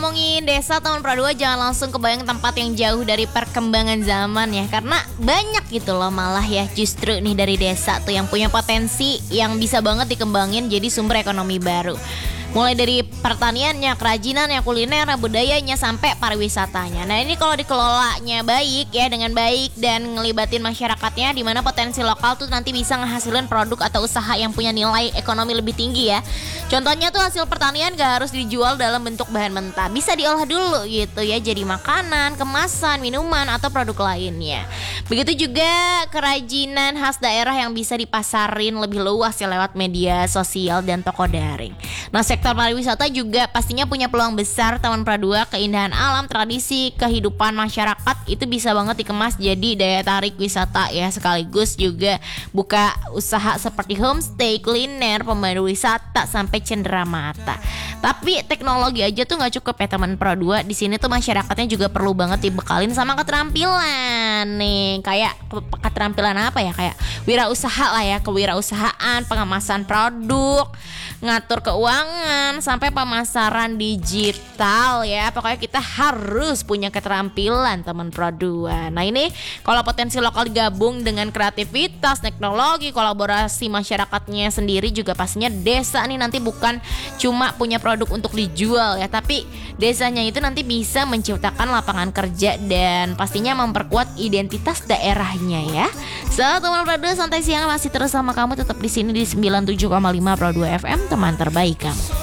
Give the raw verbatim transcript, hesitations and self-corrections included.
ngomongin desa teman Pro dua, jangan langsung kebayang tempat yang jauh dari perkembangan zaman ya. Karena banyak gitu loh malah ya justru nih dari desa tuh yang punya potensi yang bisa banget dikembangin jadi sumber ekonomi baru. Mulai dari pertaniannya, kerajinannya, kuliner, budayanya, sampai pariwisatanya. Nah ini kalau dikelolanya baik ya, dengan baik dan ngelibatin masyarakatnya, di mana potensi lokal tuh nanti bisa ngehasilin produk atau usaha yang punya nilai ekonomi lebih tinggi ya. Contohnya tuh hasil pertanian gak harus dijual dalam bentuk bahan mentah, bisa diolah dulu gitu ya, jadi makanan, kemasan, minuman, atau produk lainnya. Begitu juga kerajinan khas daerah yang bisa dipasarin lebih luas ya lewat media sosial dan toko daring. Nah sektor pariwisata juga pastinya punya peluang besar teman Pro dua. Keindahan alam, tradisi, kehidupan masyarakat itu bisa banget dikemas jadi daya tarik wisata ya, sekaligus juga buka usaha seperti homestay, kuliner, pemandu wisata, sampai cenderamata. Tapi teknologi aja tuh nggak cukup ya teman Pro dua. Di sini tuh masyarakatnya juga perlu banget dibekalin sama keterampilan nih, kayak keterampilan apa ya, kayak wirausaha lah ya, kewirausahaan, pengemasan produk, ngatur keuangan, sampai pemasaran digital ya. Pokoknya kita harus punya keterampilan teman Pro dua. Nah ini kalau potensi lokal digabung dengan kreativitas, teknologi, kolaborasi masyarakatnya sendiri, juga pastinya desa nih nanti bukan cuma punya produk untuk dijual ya, tapi desanya itu nanti bisa menciptakan lapangan kerja dan pastinya memperkuat identitas daerahnya ya. So teman Pro dua, santai siang masih terus sama kamu, tetap di sini di sembilan puluh tujuh koma lima Pro dua F M, teman terbaik kamu.